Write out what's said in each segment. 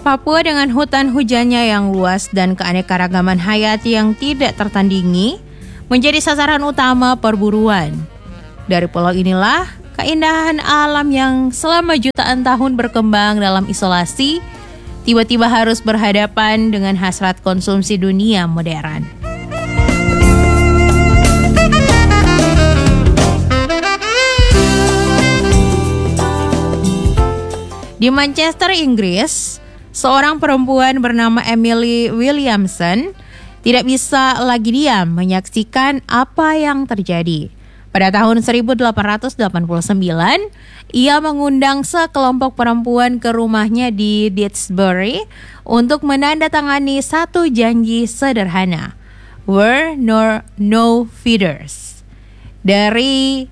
Papua dengan hutan hujannya yang luas dan keanekaragaman hayati yang tidak tertandingi menjadi sasaran utama perburuan. Dari pulau inilah keindahan alam yang selama jutaan tahun berkembang dalam isolasi tiba-tiba harus berhadapan dengan hasrat konsumsi dunia modern. Di Manchester, Inggris, seorang perempuan bernama Emily Williamson tidak bisa lagi diam menyaksikan apa yang terjadi. Pada tahun 1889, ia mengundang sekelompok perempuan ke rumahnya di Didsbury untuk menandatangani satu janji sederhana. Were no feeders. Dari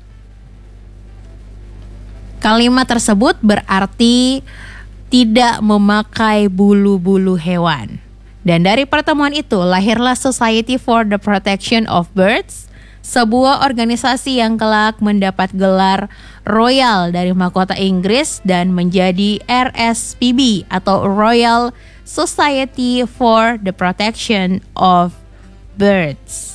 kalimat tersebut berarti tidak memakai bulu-bulu hewan. Dan dari pertemuan itu lahirlah Society for the Protection of Birds, sebuah organisasi yang kelak mendapat gelar royal dari mahkota Inggris dan menjadi RSPB atau Royal Society for the Protection of Birds.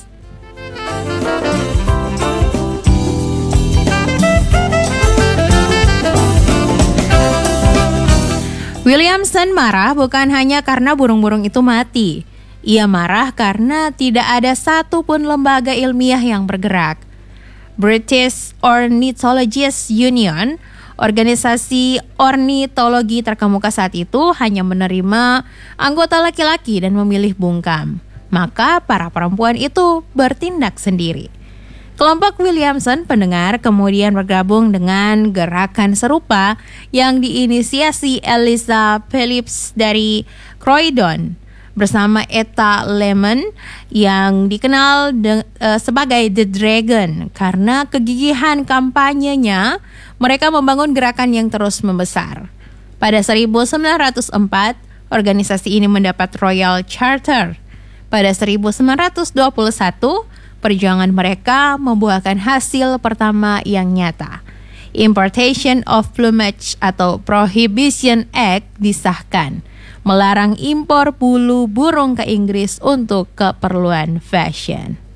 Williamson marah bukan hanya karena burung-burung itu mati. Ia marah karena tidak ada satupun lembaga ilmiah yang bergerak. British Ornithologists Union, organisasi ornitologi terkemuka saat itu, hanya menerima anggota laki-laki dan memilih bungkam. Maka para perempuan itu bertindak sendiri. Kelompok Williamson pendengar kemudian bergabung dengan gerakan serupa yang diinisiasi Eliza Phillips dari Croydon bersama Etta Lemon yang dikenal sebagai The Dragon. Karena kegigihan kampanyenya, mereka membangun gerakan yang terus membesar. Pada 1904, organisasi ini mendapat Royal Charter. Pada 1921, perjuangan mereka membuahkan hasil pertama yang nyata. Importation of Plumage atau Prohibition Act disahkan, melarang impor bulu burung ke Inggris untuk keperluan fashion.